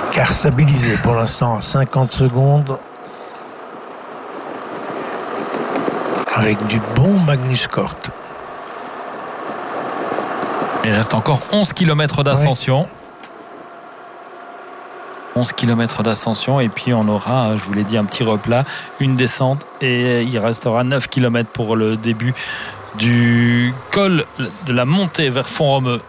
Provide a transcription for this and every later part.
Car stabilisé pour l'instant à 50 secondes. Avec du bon Magnus Cort. Il reste encore 11 km d'ascension. Oui. 11 km d'ascension et puis on aura, je vous l'ai dit, un petit replat, une descente et il restera 9 km pour le début du col de la montée vers Font-Romeu.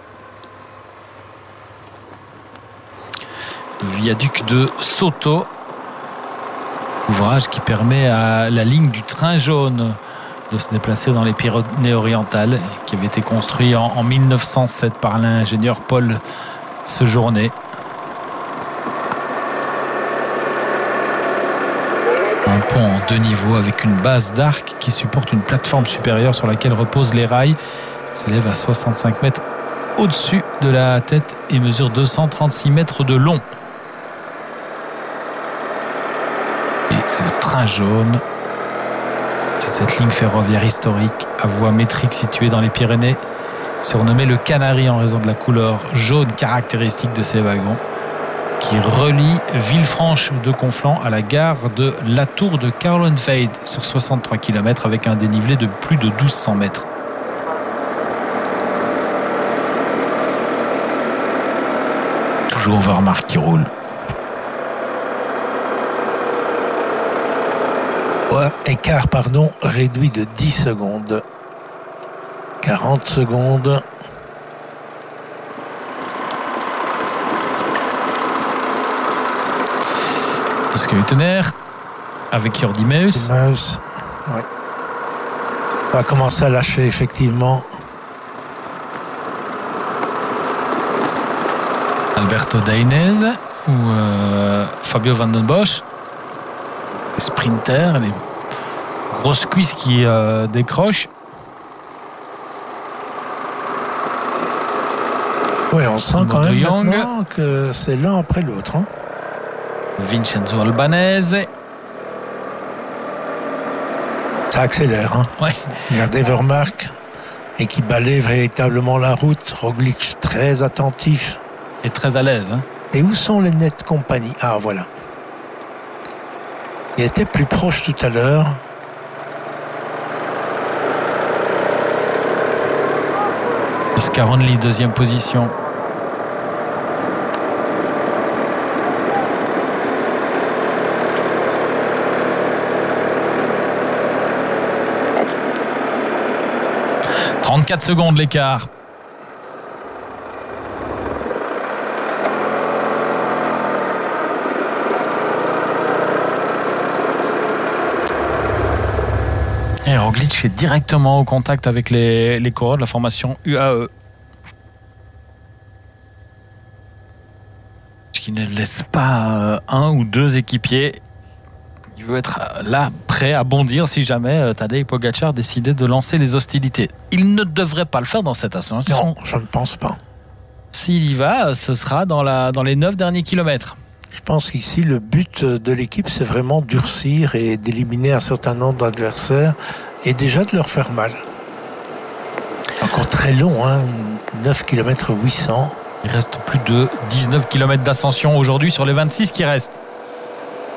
Le viaduc de Soto, ouvrage qui permet à la ligne du train jaune de se déplacer dans les Pyrénées-Orientales, qui avait été construit en 1907 par l'ingénieur Paul Sejourné. Un pont en 2 niveaux avec une base d'arc qui supporte une plateforme supérieure sur laquelle reposent les rails. Il s'élève à 65 mètres au-dessus de la tête et mesure 236 mètres de long. Et le train jaune, c'est cette ligne ferroviaire historique à voie métrique située dans les Pyrénées, surnommée le Canari en raison de la couleur jaune caractéristique de ses wagons, qui relie Villefranche de Conflans à la gare de La Tour de Caerleonfeld sur 63 km avec un dénivelé de plus de 1200 mètres. Toujours Overmark qui roule. Écart réduit de 10 secondes. 40 secondes. Skeutener avec Jordi Meus. Oui. Va commencer à lâcher effectivement. Alberto Dainese ou Fabio Van den Bosch. Les sprinters, les grosses cuisses qui décrochent. Oui, on sent quand même maintenant que c'est l'un après l'autre. Hein. Vincenzo Albanese. Ça accélère. Hein. Ouais. Regardez Vermark et qui balaye véritablement la route. Roglic très attentif. Et très à l'aise. Hein. Et où sont les Net Company? Ah, voilà. Il était plus proche tout à l'heure. Scaronli, deuxième position. « 34 secondes l'écart. Et Roglic est directement au contact avec les coureurs de la formation UAE. Ce qui ne laisse pas un ou deux équipiers. Il veut être là, prêt à bondir si jamais Tadej Pogačar décidait de lancer les hostilités. Il ne devrait pas le faire dans cette ascension. Non, je ne pense pas. S'il y va, ce sera dans les 9 derniers kilomètres. Je pense qu'ici, le but de l'équipe, c'est vraiment durcir et d'éliminer un certain nombre d'adversaires et déjà de leur faire mal. Encore très long, hein, 9 km 800. Il reste plus de 19 km d'ascension aujourd'hui sur les 26 qui restent.